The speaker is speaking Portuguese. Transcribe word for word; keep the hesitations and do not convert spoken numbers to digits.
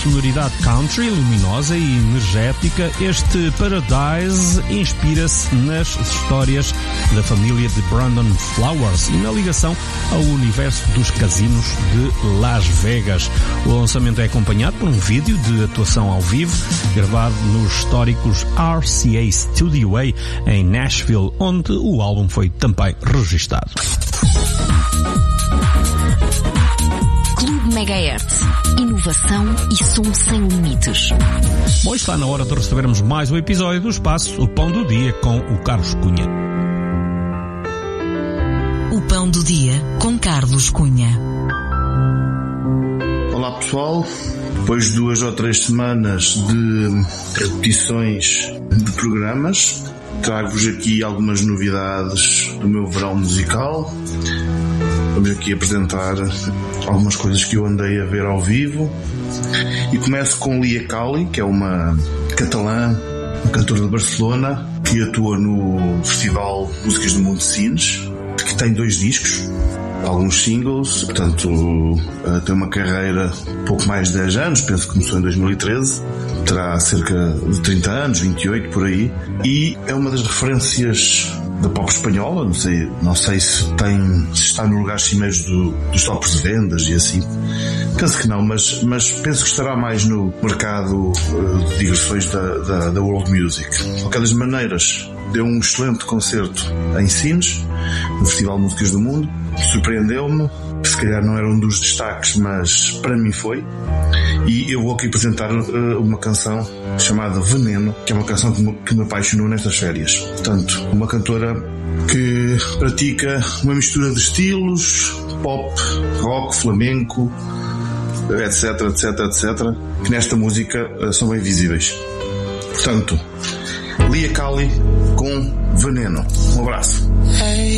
sonoridade country, luminosa e energética, este Paradise inspira-se nas histórias da família de Brandon Flowers e na ligação ao universo dos casinos de Las Vegas. O lançamento é acompanhado por um vídeo de atuação ao vivo, gravado nos históricos R C A Studio A em Nashville, onde o álbum foi também registado. Clube Megahertz. Inovação e som sem limites. Bom, está na hora de recebermos mais um episódio do Espaço, o Pão do Dia, com o Carlos Cunha. O Pão do Dia, com Carlos Cunha. Olá pessoal, depois de duas ou três semanas de repetições de programas, trago-vos aqui algumas novidades do meu verão musical. Vamos aqui apresentar algumas coisas que eu andei a ver ao vivo. E começo com Lia Cali, que é uma catalã, uma cantora de Barcelona, que atua no Festival Músicas do Mundo Cines, que tem dois discos, alguns singles, portanto tem uma carreira de pouco mais de dez anos, penso que começou em dois mil e treze, terá cerca de trinta anos, vinte e oito por aí, e é uma das referências da pop espanhola. Não sei, não sei se tem, se está no lugar cimeiros do, dos tops de vendas e assim, penso que não, mas, mas penso que estará mais no mercado uh, de digressões da, da, da world music. De qualquer das maneiras, deu um excelente concerto em Sines, no Festival de Músicas do Mundo, surpreendeu-me, se calhar não era um dos destaques, mas para mim foi. E eu vou aqui apresentar uh, uma canção chamada Veneno, que é uma canção que me, que me apaixonou nestas férias. Portanto, uma cantora que pratica uma mistura de estilos, pop, rock, flamenco, etc, etc, etc, que nesta música uh, são bem visíveis. Portanto, Lia Cali com Veneno. Um abraço.